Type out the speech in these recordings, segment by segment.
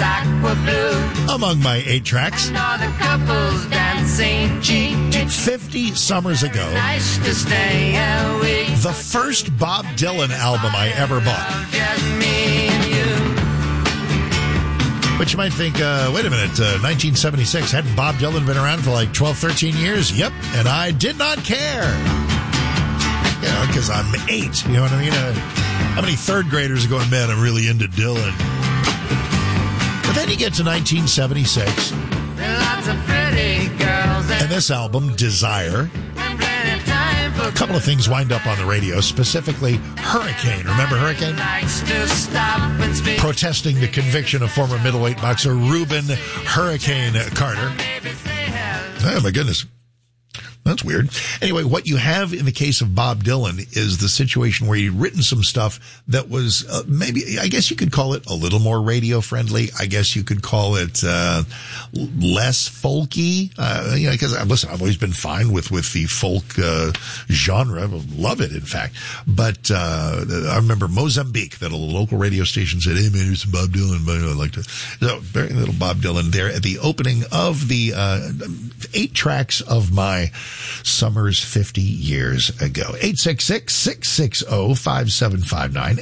aqua blue. Among my 8 tracks. And all the couples dancing cheek to cheek. 50 summers ago, Nice to stay a week. the first Bob Dylan album I ever bought. Just me and you. But you might think, wait a minute, 1976, hadn't Bob Dylan been around for like 12, 13 years? Yep, and I did not care. You know, because I'm 8, you know what I mean? How many third graders are going, man, I'm really into Dylan? But then you get to 1976, There are lots of pretty girls and this album, Desire, and plenty of time for a couple of things wind up on the radio, specifically Hurricane. Remember Hurricane? likes to stop and speak. Protesting the conviction of former middleweight boxer Reuben Hurricane Carter. Baby, say hello. Oh, my goodness. That's weird. Anyway, what you have in the case of Bob Dylan is the situation where he'd written some stuff that was maybe, I guess you could call it a little more radio friendly. I guess you could call it less folky. You know, because listen, I've always been fine with the folk genre. Love it, in fact. But I remember Mozambique, that a local radio station said, "Hey man, here's some Bob Dylan." But I'd like to. So very little Bob Dylan there at the opening of the 8 tracks of my summers 50 years ago. 866-660-5759.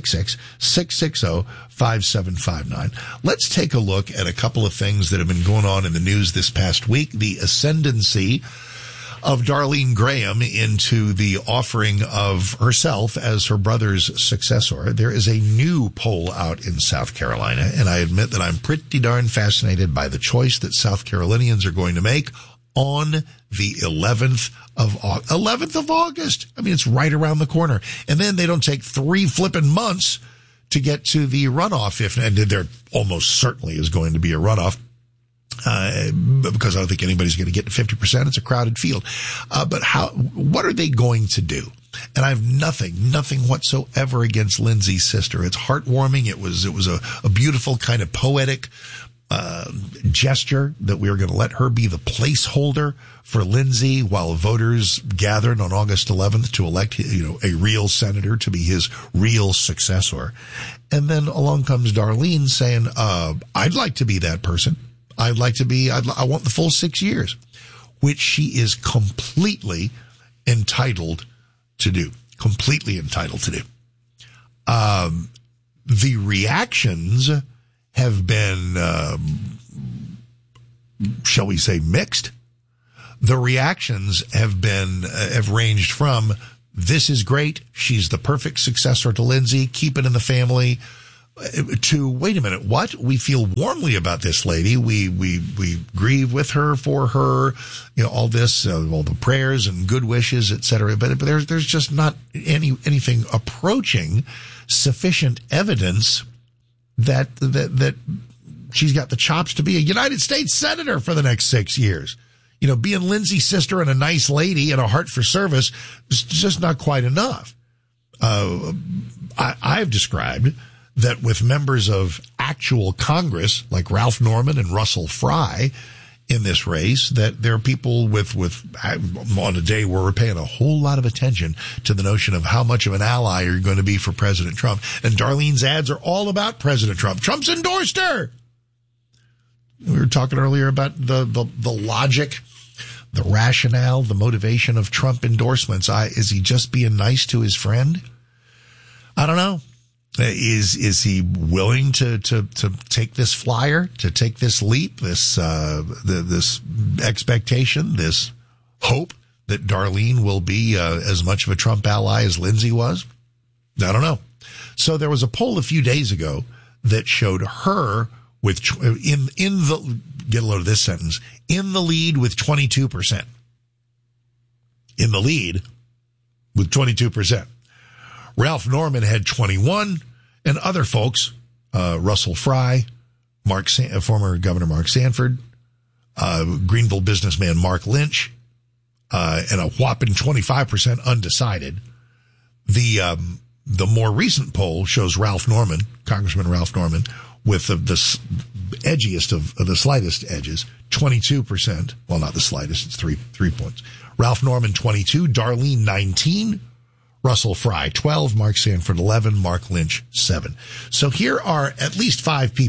866-660-5759. Let's take a look at a couple of things that have been going on in the news this past week. The ascendancy of Darlene Graham into the offering of herself as her brother's successor. There is a new poll out in South Carolina, and I admit that I'm pretty darn fascinated by the choice that South Carolinians are going to make on the 11th of August. I mean, it's right around the corner. And then they don't take 3 flipping months to get to the runoff. And there almost certainly is going to be a runoff. Because I don't think anybody's going to get to 50%. It's a crowded field. But what are they going to do? And I have nothing whatsoever against Lindsay's sister. It's heartwarming. It was a beautiful kind of poetic gesture that we were going to let her be the placeholder for Lindsay while voters gathered on August 11th to elect, a real senator to be his real successor. And then along comes Darlene saying, I'd like to be that person. I want the full 6 years, which she is completely entitled to do. The reactions have been, shall we say, mixed. The reactions have ranged from, this is great, she's the perfect successor to Lindsay, keep it in the family, to, wait a minute, what? We feel warmly about this lady. We grieve with her, for her, all this, all the prayers and good wishes, etc. But there's just not anything approaching sufficient evidence that she's got the chops to be a United States Senator for the next 6 years. Being Lindsay's sister and a nice lady and a heart for service is just not quite enough. I've described that with members of actual Congress, like Ralph Norman and Russell Fry in this race, that there are people with on a day where we're paying a whole lot of attention to the notion of how much of an ally you're going to be for President Trump. And Darlene's ads are all about President Trump. Trump's endorsed her. We were talking earlier about the logic, the rationale, the motivation of Trump endorsements. Is he just being nice to his friend? I don't know. Is he willing to take this flyer, to take this leap, this expectation, this hope that Darlene will be as much of a Trump ally as Lindsay was? I don't know. So there was a poll a few days ago that showed her with in the, get a load of this sentence, in the lead with 22%. In the lead with 22%. Ralph Norman had 21, and other folks, Russell Fry, former Governor Mark Sanford, Greenville businessman Mark Lynch, and a whopping 25% undecided. The more recent poll shows Ralph Norman, Congressman Ralph Norman, with the edgiest of the slightest edges, 22%. Well, not the slightest, it's three points. Ralph Norman, 22, Darlene, 19, Russell Fry, 12, Mark Sanford, 11, Mark Lynch, 7. So here are at least 5 people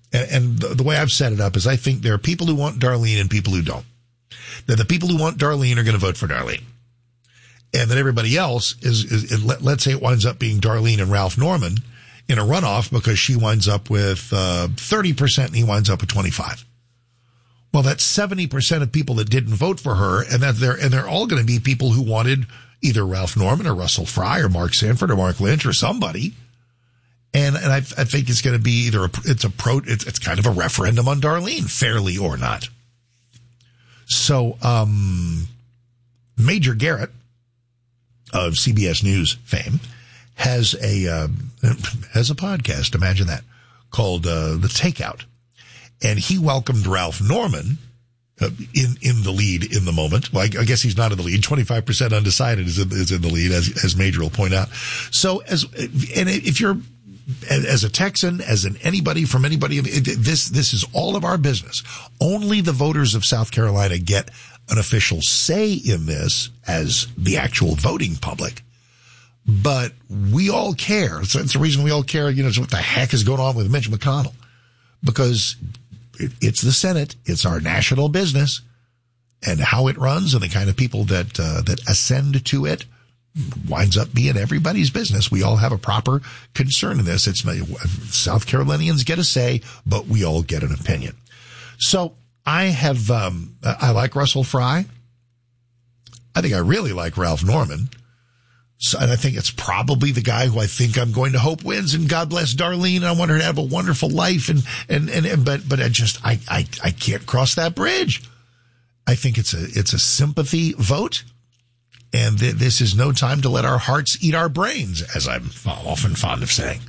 And the way I've set it up is I think there are people who want Darlene and people who don't. That the people who want Darlene are going to vote for Darlene. And that everybody else let's say it winds up being Darlene and Ralph Norman in a runoff because she winds up with 30% and he winds up with 25%. Well, that's 70% of people that didn't vote for her, and they're all going to be people who wanted either Ralph Norman or Russell Fry or Mark Sanford or Mark Lynch or somebody. And I think it's going to be either it's kind of a referendum on Darlene, fairly or not. So, Major Garrett of CBS News fame has a podcast. Imagine that, called The Takeout, and he welcomed Ralph Norman in the lead in the moment. Well, I guess he's not in the lead. 25% undecided is in the lead, as Major will point out. So if you're as a Texan, as anybody from anybody, this is all of our business. Only the voters of South Carolina get an official say in this as the actual voting public. But we all care. So it's the reason we all care, so what the heck is going on with Mitch McConnell? Because it's the Senate. It's our national business, and how it runs and the kind of people that ascend to it winds up being everybody's business. We all have a proper concern in this. It's South Carolinians get a say, but we all get an opinion. So I like Russell Fry. I think I really like Ralph Norman. So, and I think it's probably the guy who I think I'm going to hope wins, and God bless Darlene. I want her to have a wonderful life, but I can't cross that bridge. I think it's a sympathy vote, and this is no time to let our hearts eat our brains, as I'm often fond of saying.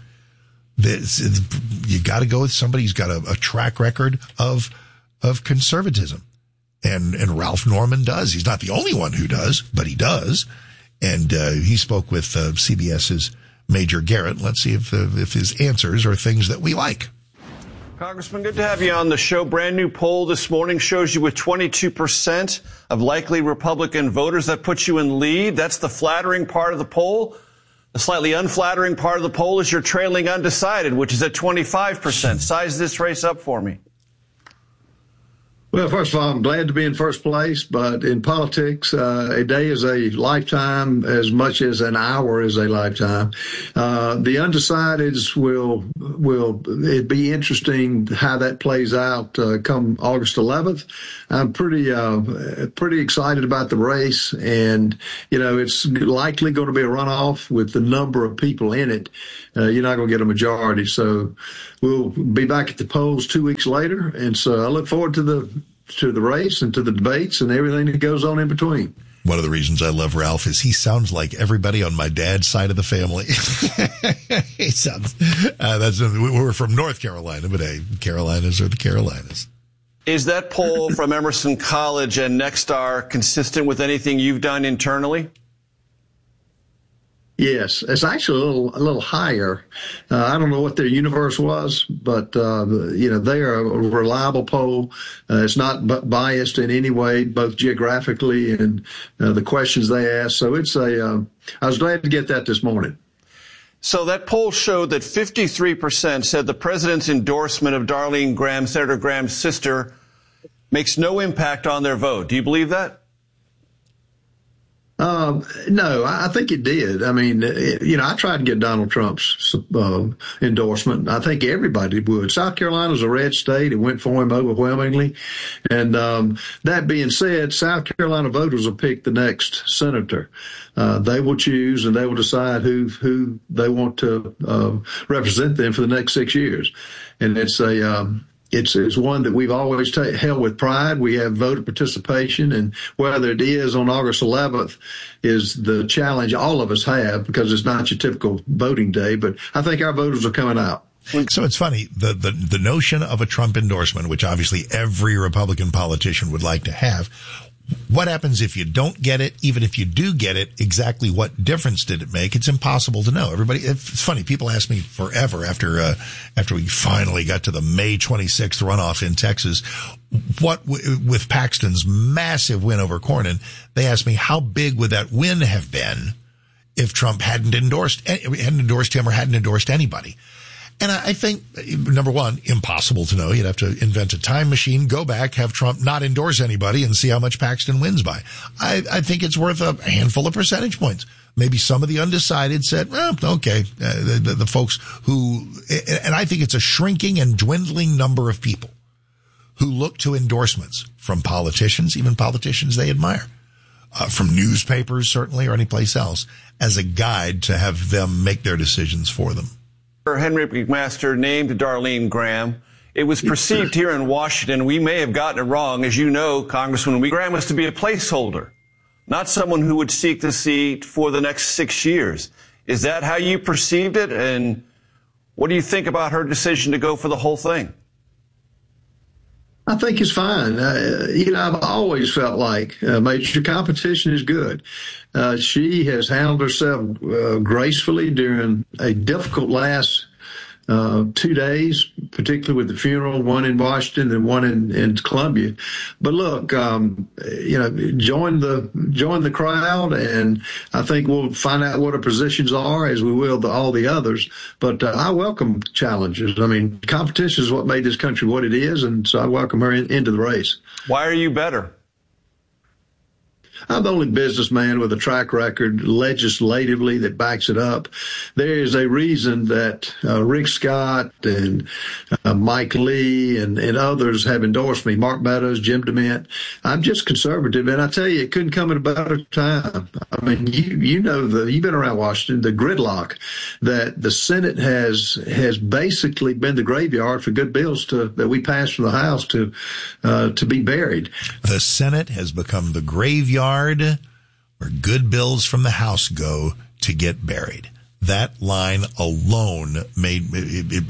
You got to go with somebody who's got a track record of conservatism, and Ralph Norman does. He's not the only one who does, but he does. And he spoke with CBS's Major Garrett. Let's see if his answers are things that we like. Congressman, good to have you on the show. Brand new poll this morning shows you with 22% of likely Republican voters. That puts you in lead. That's the flattering part of the poll. The slightly unflattering part of the poll is you're trailing undecided, which is at 25%. Size this race up for me. Well, first of all, I'm glad to be in first place, but in politics, a day is a lifetime as much as an hour is a lifetime. The undecideds it'd be interesting how that plays out come August 11th. I'm pretty excited about the race, and it's likely going to be a runoff with the number of people in it. You're not going to get a majority, so we'll be back at the polls 2 weeks later, and so I look forward to the race and to the debates and everything that goes on in between. One of the reasons I love Ralph is he sounds like everybody on my dad's side of the family. He sounds. We're from North Carolina, but hey, Carolinas are the Carolinas. Is that poll from Emerson College and Nexstar consistent with anything you've done internally? Yes, it's actually a little higher. I don't know what their universe was, but they are a reliable poll. It's not biased in any way, both geographically and the questions they ask. So I was glad to get that this morning. So that poll showed that 53% said the president's endorsement of Darlene Graham, Senator Graham's sister, makes no impact on their vote. Do you believe that? No, I think it did. I mean, I tried to get Donald Trump's endorsement. I think everybody would. South Carolina's a red state. It went for him overwhelmingly. And that being said, South Carolina voters will pick the next senator. They will choose and they will decide who they want to represent them for the next 6 years. And it's one that we've always held with pride. We have voter participation, and whether it is on August 11th is the challenge all of us have, because it's not your typical voting day. But I think our voters are coming out. So it's funny, the notion of a Trump endorsement, which obviously every Republican politician would like to have. What happens if you don't get it? Even if you do get it, exactly what difference did it make? It's impossible to know. It's funny. People ask me forever after we finally got to the May 26th runoff in Texas, with Paxton's massive win over Cornyn, they asked me how big would that win have been if Trump hadn't endorsed him or hadn't endorsed anybody. And I think, number one, impossible to know. You'd have to invent a time machine, go back, have Trump not endorse anybody, and see how much Paxton wins by. I think it's worth a handful of percentage points. Maybe some of the undecided said, well, okay, the folks who, and I think it's a shrinking and dwindling number of people who look to endorsements from politicians, even politicians they admire, from newspapers certainly or any place else, as a guide to have them make their decisions for them. Henry McMaster named Darlene Graham. It was perceived here in Washington, we may have gotten it wrong, as you know, Congressman, Graham was to be a placeholder, not someone who would seek the seat for the next 6 years. Is that how you perceived it? And what do you think about her decision to go for the whole thing? I think it's fine. I've always felt like major competition is good. She has handled herself gracefully during a difficult last 2 days, particularly with the funeral, one in Washington and one in Columbia. But look, join the crowd, and I think we'll find out what her positions are, as we will all the others. But I welcome challenges. I mean, competition is what made this country what it is, and so I welcome her into the race. Why are you better? I'm the only businessman with a track record legislatively that backs it up. There is a reason that Rick Scott and Mike Lee and others have endorsed me, Mark Meadows, Jim DeMint. I'm just conservative, and I tell you, it couldn't come at a better time. I mean, you've been around Washington, the gridlock that the Senate has basically been the graveyard for good bills that we passed from the House to be buried. The Senate has become the graveyard where good bills from the House go to get buried. That line alone it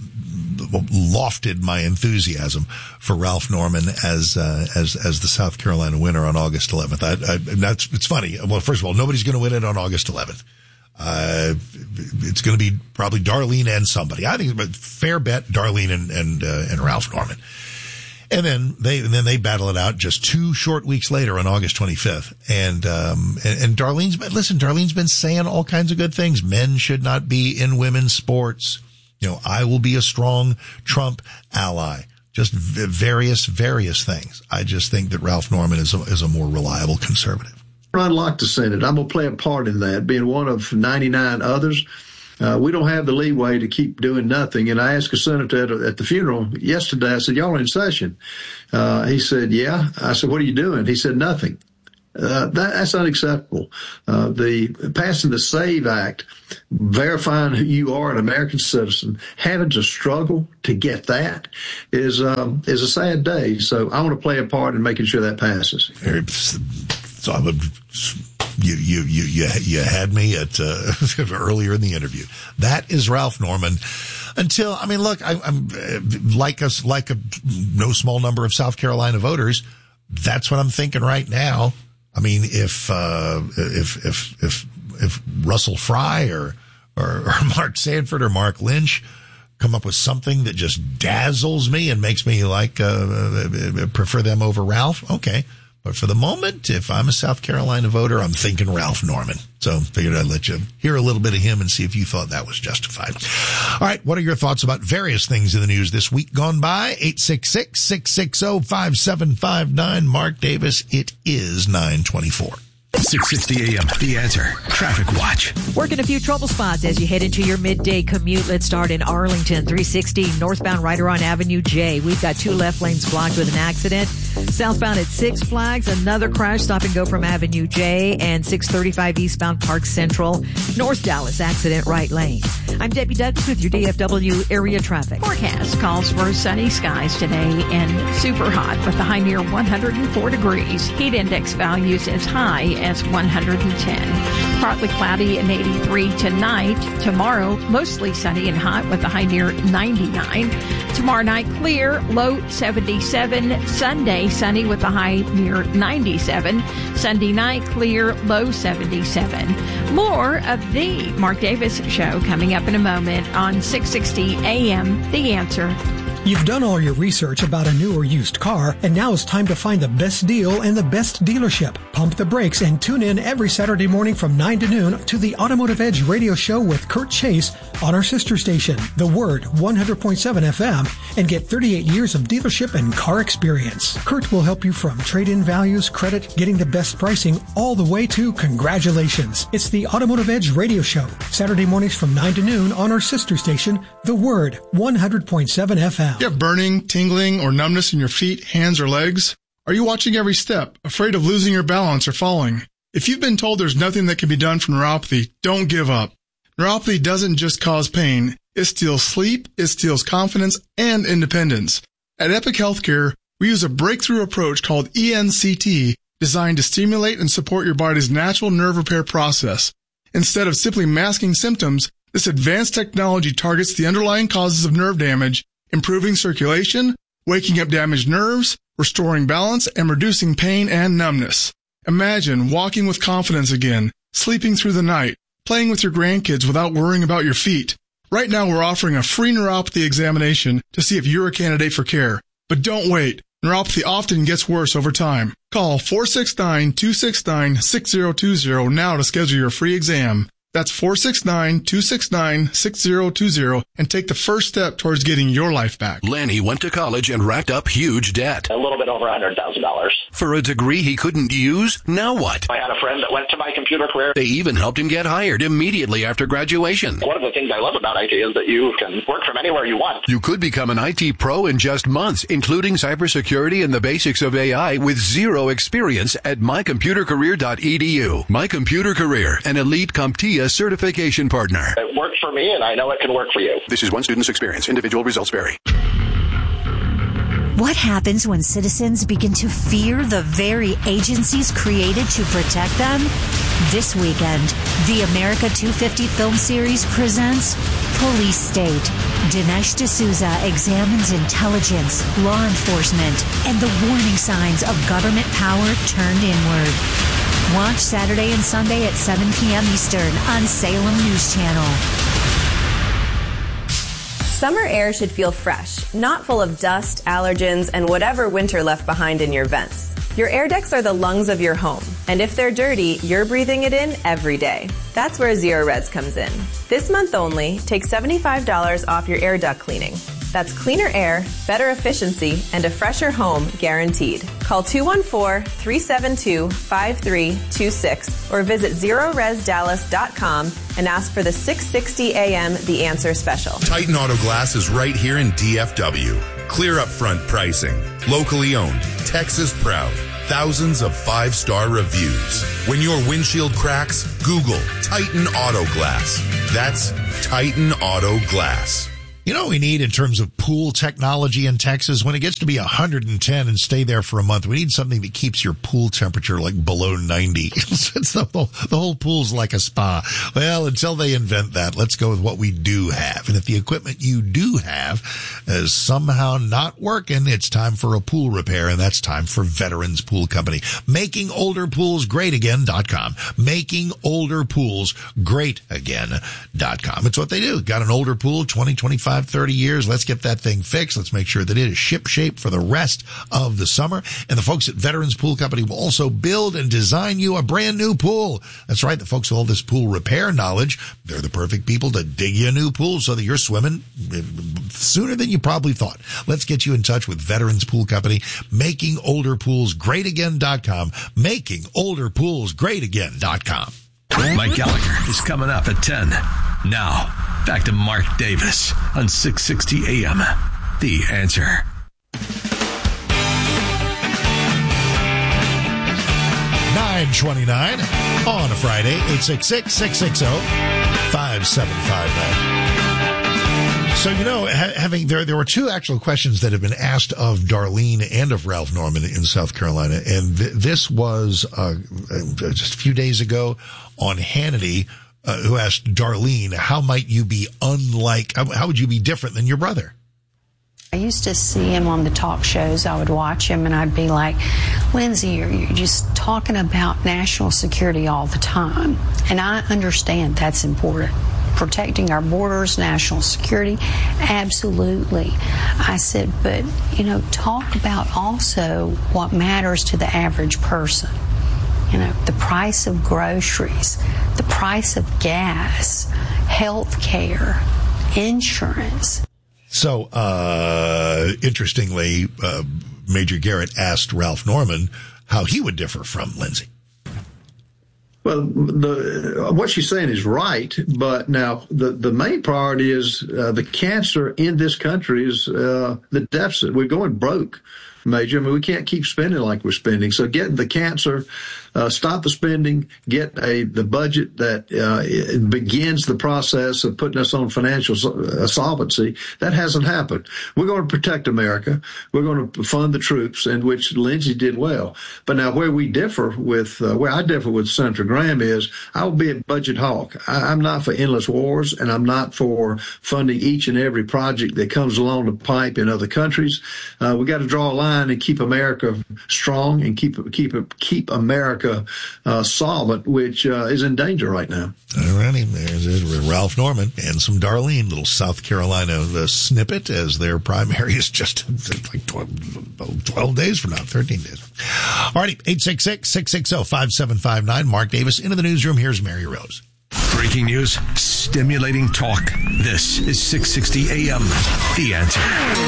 lofted my enthusiasm for Ralph Norman as the South Carolina winner on August 11th. It's funny. Well, first of all, nobody's going to win it on August 11th. It's going to be probably Darlene and somebody. I think it's a fair bet, Darlene and Ralph Norman. And then they battle it out just 2 short weeks later on August 25th. And Darlene's been saying all kinds of good things. Men should not be in women's sports. I will be a strong Trump ally. Just various things. I just think that Ralph Norman is a more reliable conservative. Unlock the Senate. I'm going to play a part in that, being one of 99 others. We don't have the leeway to keep doing nothing. And I asked a senator at the funeral yesterday, I said, y'all are in session? He said, yeah. I said, what are you doing? He said, nothing. That's unacceptable. The passing the SAVE Act, verifying who you are, an American citizen, having to struggle to get that is a sad day. So I want to play a part in making sure that passes. So I would. You had me at earlier in the interview. That is Ralph Norman. I'm like no small number of South Carolina voters. That's what I'm thinking right now. I mean, if Russell Fry or Mark Sanford or Mark Lynch come up with something that just dazzles me and makes me prefer them over Ralph, okay. But for the moment, if I'm a South Carolina voter, I'm thinking Ralph Norman. So figured I'd let you hear a little bit of him and see if you thought that was justified. All right. What are your thoughts about various things in the news this week gone by? 866-660-5759. Mark Davis. It is 9:24. 660 AM, The Answer. Traffic Watch. Working a few trouble spots as you head into your midday commute. Let's start in Arlington, 360 northbound right around Avenue J. We've got 2 left lanes blocked with an accident. Southbound at Six Flags, another crash, stop and go from Avenue J, and 635 eastbound Park Central. North Dallas, accident right lane. I'm Debbie Douglas with your DFW area traffic. Forecast calls for sunny skies today and super hot with the high near 104 degrees. Heat index values as high as 110. Partly cloudy and 83 tonight. Tomorrow, mostly sunny and hot with a high near 99. Tomorrow night, clear, low 77. Sunday, sunny with a high near 97. Sunday night, clear, low 77. More of the Mark Davis Show coming up in a moment on 660 AM, The Answer. You've done all your research about a new or used car, and now it's time to find the best deal and the best dealership. Pump the brakes and tune in every Saturday morning from 9 to noon to the Automotive Edge radio show with Kurt Chase on our sister station, The Word 100.7 FM, and get 38 years of dealership and car experience. Kurt will help you from trade-in values, credit, getting the best pricing, all the way to congratulations. It's the Automotive Edge radio show, Saturday mornings from 9 to noon on our sister station, The Word 100.7 FM. You have burning, tingling, or numbness in your feet, hands, or legs? Are you watching every step, afraid of losing your balance or falling? If you've been told there's nothing that can be done for neuropathy, don't give up. Neuropathy doesn't just cause pain. It steals sleep, it steals confidence, and independence. At Epic Healthcare, we use a breakthrough approach called ENCT, designed to stimulate and support your body's natural nerve repair process. Instead of simply masking symptoms, this advanced technology targets the underlying causes of nerve damage, improving circulation, waking up damaged nerves, restoring balance, and reducing pain and numbness. Imagine walking with confidence again, sleeping through the night, playing with your grandkids without worrying about your feet. Right now we're offering a free neuropathy examination to see if you're a candidate for care. But don't wait. Neuropathy often gets worse over time. Call 469-269-6020 now to schedule your free exam. That's 469-269-6020 and take the first step towards getting your life back. Lanny went to college and racked up huge debt. A little bit over $100,000. For a degree he couldn't use? Now what? I had a friend that went to my computer career. They even helped him get hired immediately after graduation. One of the things I love about IT is that you can work from anywhere you want. You could become an IT pro in just months, including cybersecurity and the basics of AI with zero experience at mycomputercareer.edu. My Computer Career, an elite CompTIA certification partner. It worked for me, and I know it can work for you. This is one student's experience. Individual results vary. What happens when citizens begin to fear the very agencies created to protect them? This weekend, the America 250 film series presents Police State. Dinesh D'Souza examines intelligence, law enforcement, and the warning signs of government power turned inward. Watch Saturday and Sunday at 7 p.m. Eastern on Salem News Channel. Summer air should feel fresh, not full of dust, allergens, and whatever winter left behind in your vents. Your air ducts are the lungs of your home, and if they're dirty, you're breathing it in every day. That's where Zero Res comes in. This month only, take $75 off your air duct cleaning. That's cleaner air, better efficiency, and a fresher home guaranteed. Call 214-372-5326 or visit ZeroResDallas.com and ask for the 660 AM The Answer special. Titan Auto Glass is right here in DFW. Clear upfront pricing. Locally owned. Texas proud. Thousands of 5-star reviews. When your windshield cracks, Google Titan Auto Glass. That's Titan Auto Glass. You know what we need in terms of pool technology in Texas? When it gets to be 110 and stay there for a month, we need something that keeps your pool temperature like below 90. The whole pool's like a spa. Well, until they invent that, let's go with what we do have. And if the equipment you do have is somehow not working, it's time for a pool repair, and that's time for Veterans Pool Company. MakingOlderPoolsGreatAgain.com. MakingOlderPoolsGreatAgain.com. It's what they do. Got an older pool, 20, 25, 30 years. Let's get that thing fixed. Let's make sure that it is ship-shape for the rest of the summer. And the folks at Veterans Pool Company will also build and design you a brand new pool. That's right. The folks with all this pool repair knowledge, they're the perfect people to dig you a new pool so that you're swimming sooner than you probably thought. Let's get you in touch with Veterans Pool Company, MakingOlderPoolsGreatAgain.com, MakingOlderPoolsGreatAgain.com. Mike Gallagher is coming up at 10. Now, back to Mark Davis on 660 AM. The Answer. 9:29 on a Friday, 866-660-5759. So, you know, there were two actual questions that have been asked of Darlene and of Ralph Norman in South Carolina. And this was just a few days ago on Hannity, who asked Darlene, how might you be how would you be different than your brother? I used to see him on the talk shows. I would watch him and I'd be like, Lindsay, you're just talking about national security all the time. And I understand that's important. protecting our borders, national security. Absolutely. I said, but, talk about also what matters to the average person. The price of groceries, the price of gas, health care, insurance. So, interestingly, Major Garrett asked Ralph Norman how he would differ from Lindsay. Well, what she's saying is right, but now the main priority is the cancer in this country is the deficit. We're going broke, Major. I mean, we can't keep spending like we're spending. So get the cancer, stop the spending, get the budget that begins the process of putting us on financial solvency. That hasn't happened. We're going to protect America. We're going to fund the troops, in which Lindsay did well. But now where I differ with Senator Graham is I will be a budget hawk. I'm not for endless wars, and I'm not for funding each and every project that comes along the pipe in other countries. We got to draw a line and keep America strong and keep America solvent, which is in danger right now. All righty, there's Ralph Norman and some Darlene, little South Carolina snippet, as their primary is just like 12 days from now, 13 days. All righty, 866-660-5759. Mark Davis into the newsroom. Here's Mary Rose. Breaking news, stimulating talk. This is 660 AM. The Answer.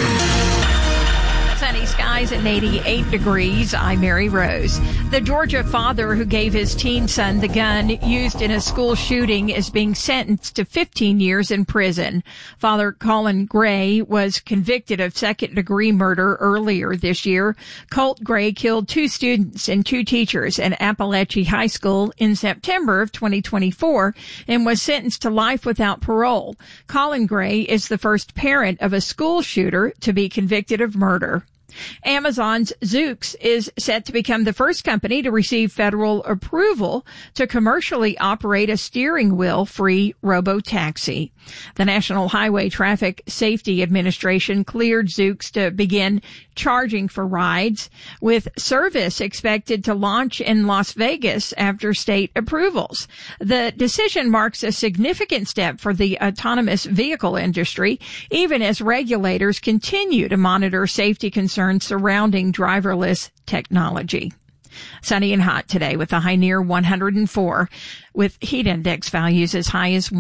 Sunny skies and 88 degrees. I'm Mary Rose. The Georgia father who gave his teen son the gun used in a school shooting is being sentenced to 15 years in prison. Father Colin Gray was convicted of second-degree murder earlier this year. Colt Gray killed 2 students and 2 teachers at Appalachia High School in September of 2024 and was sentenced to life without parole. Colin Gray is the first parent of a school shooter to be convicted of murder. Amazon's Zoox is set to become the first company to receive federal approval to commercially operate a steering wheel-free robo-taxi. The National Highway Traffic Safety Administration cleared Zoox to begin charging for rides, with service expected to launch in Las Vegas after state approvals. The decision marks a significant step for the autonomous vehicle industry, even as regulators continue to monitor safety concerns surrounding driverless technology. Sunny and hot today with a high near 104, with heat index values as high as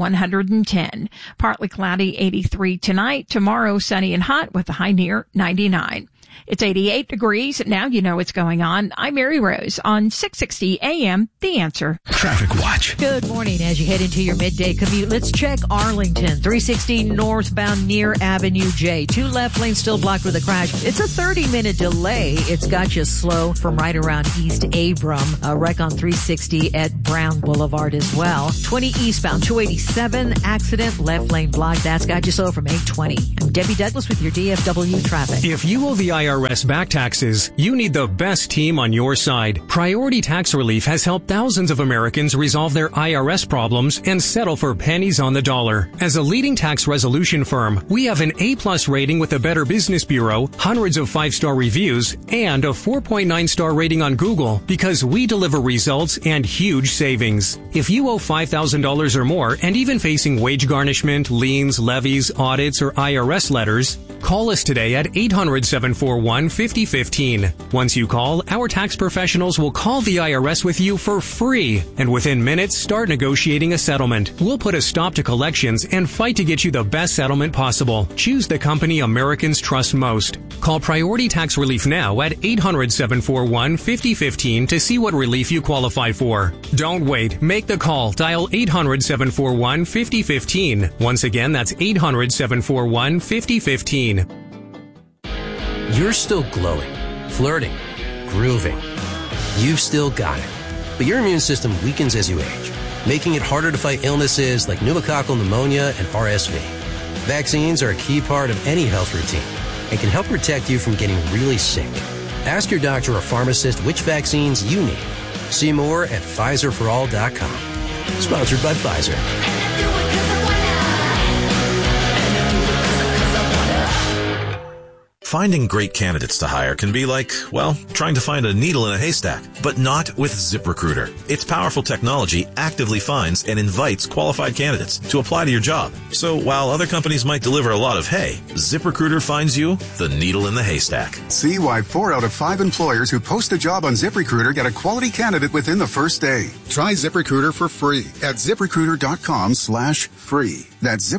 110. Partly cloudy, 83 tonight. Tomorrow, sunny and hot with a high near 99. It's 88 degrees. Now you know what's going on. I'm Mary Rose on 660 AM, The Answer. Traffic Watch. Good morning. As you head into your midday commute, let's check Arlington. 360 northbound near Avenue J. 2 left lanes still blocked with a crash. It's a 30-minute delay. It's got you slow from right around East Abram. A wreck on 360 at Brown Boulevard as well. 20 eastbound, 287 accident, left lane blocked. That's got you slow from 820. I'm Debbie Douglas with your DFW traffic. If you owe the IRS back taxes, you need the best team on your side. Priority Tax Relief has helped thousands of Americans resolve their IRS problems and settle for pennies on the dollar. As a leading tax resolution firm, we have an A+ rating with the Better Business Bureau, hundreds of 5-star reviews, and a 4.9-star rating on Google because we deliver results and huge savings. If you owe $5,000 or more and even facing wage garnishment, liens, levies, audits, or IRS letters, call us today at 800-741-5015. Once you call, our tax professionals will call the IRS with you for free, and within minutes, start negotiating a settlement. We'll put a stop to collections and fight to get you the best settlement possible. Choose the company Americans trust most. Call Priority Tax Relief now at 800-741-5015 to see what relief you qualify for. Don't wait. Make the call. Dial 800-741-5015. Once again, that's 800-741-5015. You're still glowing, flirting, grooving. You've still got it. But your immune system weakens as you age, making it harder to fight illnesses like pneumococcal pneumonia and RSV. Vaccines are a key part of any health routine and can help protect you from getting really sick. Ask your doctor or pharmacist which vaccines you need. See more at PfizerForAll.com. Sponsored by Pfizer. Finding great candidates to hire can be like, well, trying to find a needle in a haystack, but not with ZipRecruiter. Its powerful technology actively finds and invites qualified candidates to apply to your job. So while other companies might deliver a lot of hay, ZipRecruiter finds you the needle in the haystack. See why 4 out of 5 employers who post a job on ZipRecruiter get a quality candidate within the first day. Try ZipRecruiter for free at ZipRecruiter.com/free. That's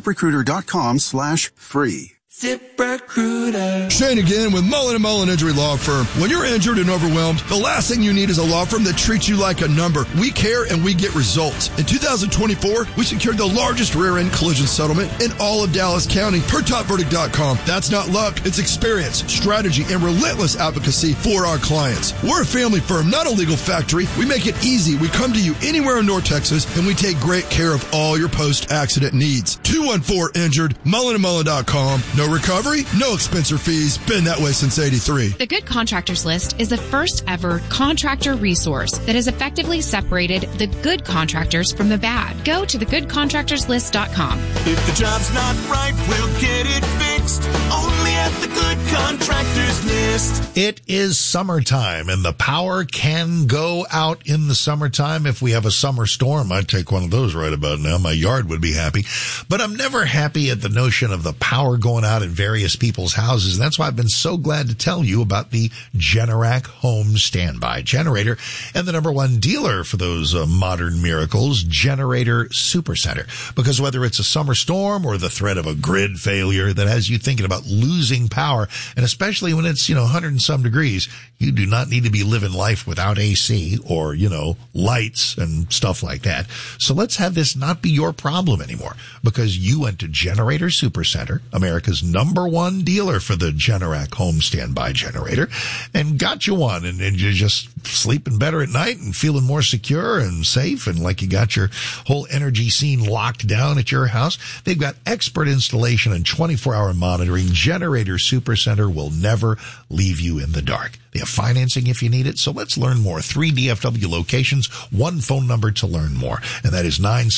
ZipRecruiter.com/free. ZipRecruiter. Shane again with Mullen & Mullen Injury Law Firm. When you're injured and overwhelmed, the last thing you need is a law firm that treats you like a number. We care and we get results. In 2024, we secured the largest rear-end collision settlement in all of Dallas County per TopVerdict.com. That's not luck. It's experience, strategy, and relentless advocacy for our clients. We're a family firm, not a legal factory. We make it easy. We come to you anywhere in North Texas, and we take great care of all your post-accident needs. 214-INJURED, MullenandMullen.com. No recovery, no expense or fees. Been that way since 83. The Good Contractors List is the first ever contractor resource that has effectively separated the good contractors from the bad. Go to thegoodcontractorslist.com. If the job's not right, we'll get it fixed. Only at the Good Contractors List. It is summertime, and the power can go out in the summertime. If we have a summer storm, I'd take one of those right about now. My yard would be happy. But I'm never happy at the notion of the power going out in various people's houses. And that's why I've been so glad to tell you about the Generac Home Standby Generator and the number one dealer for those modern miracles, Generator Supercenter. Because whether it's a summer storm or the threat of a grid failure that has you thinking about losing power, and especially when it's, 100 and some degrees, you do not need to be living life without AC or, lights and stuff like that. So let's have this not be your problem anymore, because you went to Generator Supercenter, America's number one dealer for the Generac Home Standby Generator, and got you one, and you're just sleeping better at night and feeling more secure and safe and like you got your whole energy scene locked down at your house. They've got expert installation and 24-hour monitoring. Generator Supercenter will never leave you in the dark. They have financing if you need it. So let's learn more. 3 DFW locations, one phone number to learn more. And that is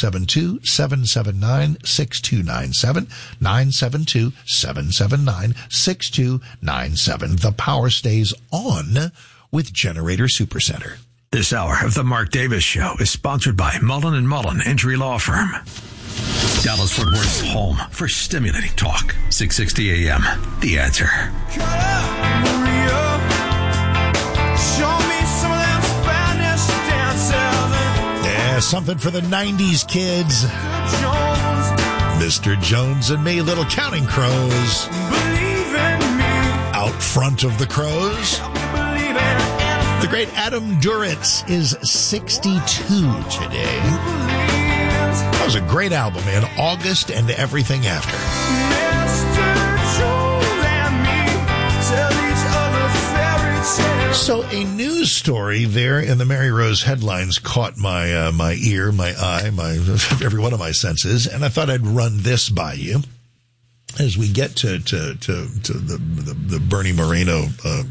972-779-6297, 972-779-6297. The power stays on with Generator Supercenter. This hour of the Mark Davis Show is sponsored by Mullen & Mullen Injury Law Firm. Dallas-Fort Worth's home for stimulating talk. 660 AM. The Answer. Yeah, something for the 90s kids. Mr. Jones and Me, Little Counting Crows. Out front of the Crows. The great Adam Duritz is 62 today. That was a great album, man. August and Everything After. So a news story there in the Mary Rose headlines caught my my ear, my eye, my every one of my senses, and I thought I'd run this by you as we get to the Bernie Moreno